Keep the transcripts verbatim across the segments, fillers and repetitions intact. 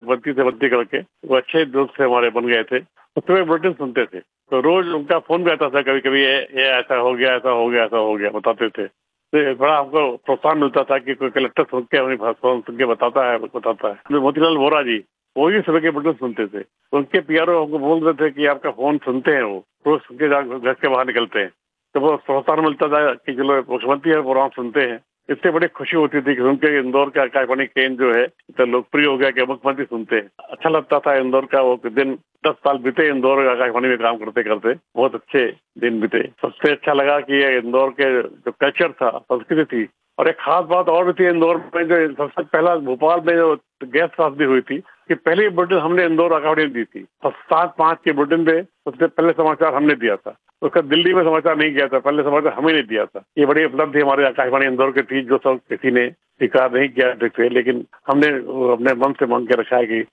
मुखमंत्री से बनती करके, वो अच्छे दोस्त से हमारे बन गए थे। तो सुबह बुलेटिन सुनते थे, तो रोज उनका फोन भी आता था, कभी कभी ये, ये ऐसा हो गया, ऐसा हो गया, ऐसा हो गया, बताते थे। तो बड़ा हमको प्रोत्साहन मिलता था कि कोई कलेक्टर सुन के अपनी फोन सुन के बताता है बताता है मोतीलाल वोरा जी, वो ही सुबह के बुलेटिन सुनते थे। उनके पीआरओ हमको बोल रहे थे कि आपका फोन सुनते हैं, वो रोज सुन के घर के बाहर निकलते हैं। तो वो प्रोत्साहन मिलता था कि चलो मुख्यमंत्री है, प्रोग्राम सुनते हैं। इससे बड़ी खुशी होती थी कि उनके इंदौर का आकाशवाणी केंद्र जो है इतना लोकप्रिय हो गया कि मुख्यमंत्री सुनते हैं। अच्छा लगता था इंदौर का वो दिन। दस साल बीते इंदौर आकाशवाणी में काम करते करते, बहुत अच्छे दिन बीते। सबसे अच्छा लगा कि ये इंदौर के जो कल्चर था, संस्कृति थी, और एक खास बात और भी थी इंदौर में, जो सबसे पहला भोपाल में जो गैस त्रासदी हुई थी कि पहली बुलेटिन हमने इंदौर आकाशवाणी दी थी। और सात पांच के बुलेटिन पे सबसे पहले समाचार हमने दिया था। उसका दिल्ली में समाचार नहीं किया था, पहले समाचार हमें नहीं दिया था। ये बड़ी उपलब्धि हमारे आकाशवाणी इंदौर की थी, जो सब किसी ने स्वीकार नहीं किया थे, लेकिन हमने अपने मन से मांग के रखा है कि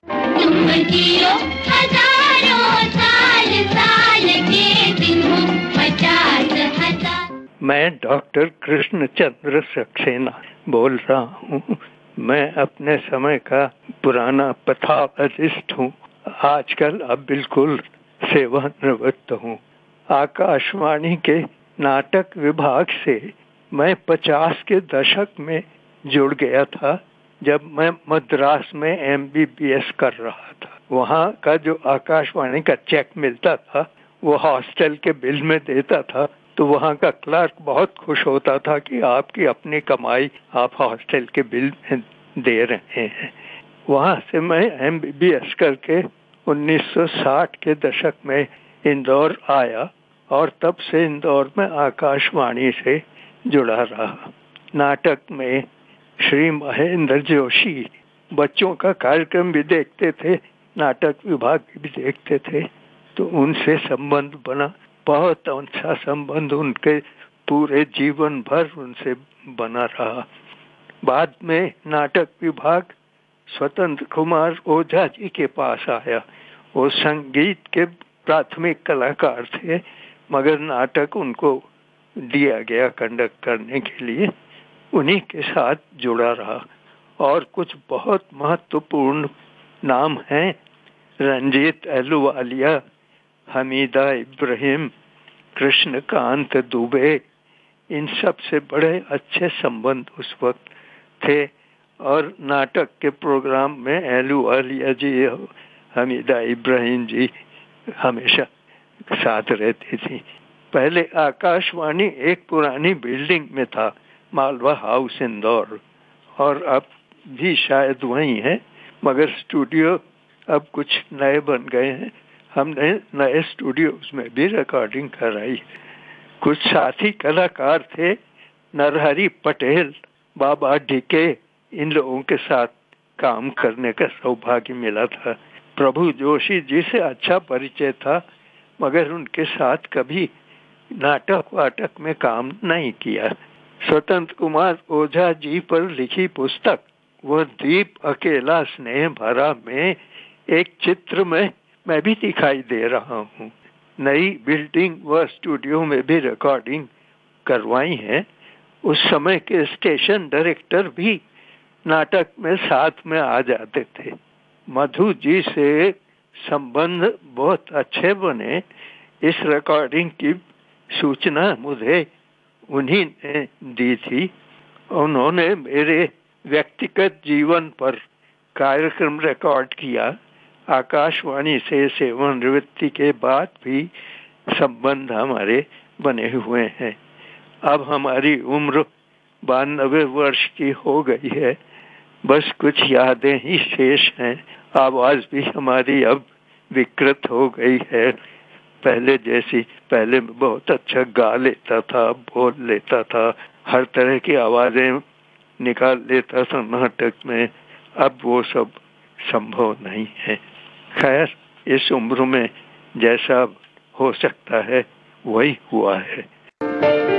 मैं डॉक्टर कृष्णचंद्र सक्सेना बोल रहा हूँ। मैं अपने समय का पुराना पैथोलॉजिस्ट हूँ। आजकल अब बिल्कुल सेवानिवृत्त हूँ। आकाशवाणी के नाटक विभाग से मैं पचास के दशक में जुड़ गया था, जब मैं मद्रास में एमबीबीएस कर रहा था। वहाँ का जो आकाशवाणी का चेक मिलता था वो हॉस्टल के बिल में देता था, तो वहाँ का क्लर्क बहुत खुश होता था कि आपकी अपनी कमाई आप हॉस्टल के बिल में दे रहे हैं। वहाँ से मैं एमबीबीएस करके उन्नीस सौ साठ के दशक में इंदौर आया और तब से इंदौर में आकाशवाणी से जुड़ा रहा। नाटक में श्री महेंद्र जोशी बच्चों का कार्यक्रम भी देखते थे, नाटक विभाग भी देखते थे, तो उनसे संबंध बना। बहुत अच्छा संबंध उनके पूरे जीवन भर उनसे बना रहा। बाद में नाटक विभाग स्वतंत्र कुमार ओझा जी के पास आया। वो संगीत के प्राथमिक कलाकार थे, मगर नाटक उनको दिया गया कंडक्ट करने के लिए। उन्हीं के साथ जुड़ा रहा। और कुछ बहुत महत्वपूर्ण नाम हैं, रंजीत अहलूवालिया, हमीदा इब्राहिम, कृष्णकांत दुबे, इन सब से बड़े अच्छे संबंध उस वक्त थे। और नाटक के प्रोग्राम में अहलूवालिया जी, हमीदा इब्राहिम जी हमेशा साथ रहती थी। पहले आकाशवाणी एक पुरानी बिल्डिंग में था, मालवा हाउस इंदौर, और अब भी शायद वही है, मगर स्टूडियो अब कुछ नए बन गए हैं। हमने नए स्टूडियोज में भी रिकॉर्डिंग कराई। कुछ साथी कलाकार थे, नरहरि पटेल, बाबा ढिके, इन लोगों के साथ काम करने का सौभाग्य मिला था। प्रभु जोशी जी से अच्छा परिचय था, मगर उनके साथ कभी नाटक वाटक में काम नहीं किया। स्वतंत्र कुमार ओझा जी पर लिखी पुस्तक वो दीप अकेला स्नेह भरा में एक चित्र में मैं भी दिखाई दे रहा हूँ। नई बिल्डिंग व स्टूडियो में भी रिकॉर्डिंग करवाई है। उस समय के स्टेशन डायरेक्टर भी नाटक में साथ में आ जाते थे। मधु जी से संबंध बहुत अच्छे बने। इस रिकॉर्डिंग की सूचना मुझे उन्हीं ने दी थी। उन्होंने मेरे व्यक्तिगत जीवन पर कार्यक्रम रिकॉर्ड किया। आकाशवाणी से सेवानिवृत्ति के बाद भी संबंध हमारे बने हुए हैं। अब हमारी उम्र बानवे वर्ष की हो गई है, बस कुछ यादें ही शेष हैं। आवाज भी हमारी अब विकृत हो गई है, पहले जैसी। पहले बहुत अच्छा गा लेता था, बोल लेता था, हर तरह की आवाजें निकाल लेता था नाटक में। अब वो सब संभव नहीं है। खैर, इस उम्र में जैसा हो सकता है वही हुआ है।